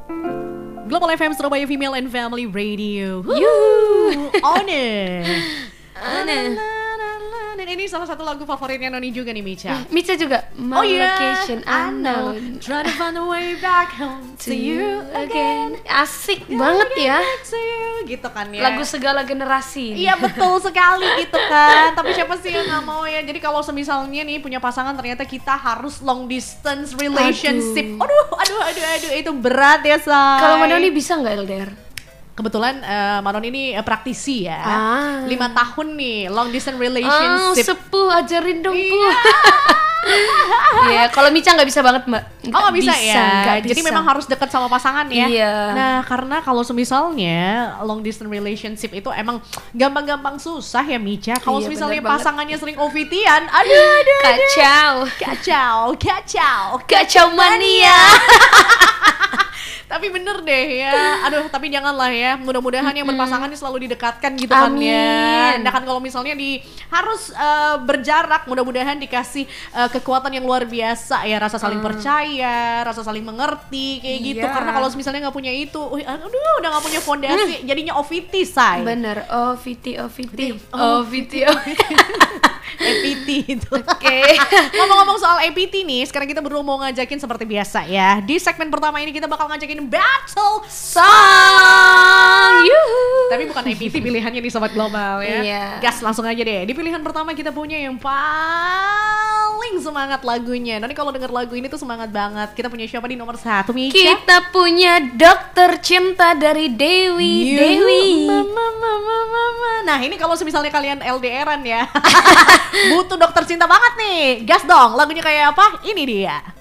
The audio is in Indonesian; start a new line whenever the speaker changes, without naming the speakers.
Global FM Surabaya Female and Family Radio. On it. Dan ini salah satu lagu favoritnya Noni juga nih, Micha.
Micha juga. My location unknown.
Try to find a way back home to you again.
Asik banget ya.
Gitu kan ya.
Lagu segala generasi.
Iya betul sekali gitu kan. Tapi siapa sih yang nggak mau ya. Jadi kalau semisalnya nih punya pasangan ternyata kita harus long distance relationship. Aduh itu berat ya, Say.
Kalau Mbak Noni bisa nggak LDR?
Kebetulan Manon ini praktisi ya. 5 tahun nih long distance relationship.
Sepuh, ajarin dong, Bu. Iya, kalau Micha nggak bisa banget, Mbak.
Nggak bisa ya.
Jadi
memang harus dekat sama pasangan ya.
Iya.
Nah, karena kalau semisalnya long distance relationship itu emang gampang-gampang susah ya, Micha. Kalau
Iya,
misalnya
bener
pasangannya sering OVT-an, aduh. Kacau mania. Tapi bener deh ya, tapi janganlah ya, mudah-mudahan yang berpasangan ini selalu didekatkan gitu kan ya. Nah kan kalau misalnya harus berjarak, mudah-mudahan dikasih kekuatan yang luar biasa ya, rasa saling percaya, rasa saling mengerti kayak gitu. Karena kalau misalnya nggak punya itu, udah nggak punya fondasi, jadinya OVT, Say.
Bener, OVT.
APT itu.
Oke.
Ngomong-ngomong soal APT nih, sekarang kita berdua mau ngajakin seperti biasa ya. Di segmen pertama ini kita bakal ngajakin Battle Song. Tapi bukan APT pilihannya nih Sobat Global ya.
Iya.
Gas langsung aja deh. Di pilihan pertama kita punya yang paling semangat lagunya. Nanti kalau denger lagu ini tuh semangat banget. Kita punya siapa di nomor 1, Micha?
Kita punya Dokter Cinta dari Dewi.
Nah ini kalau misalnya kalian LDRan ya, butuh dokter cinta banget nih. Gas dong, lagunya kayak apa? Ini dia.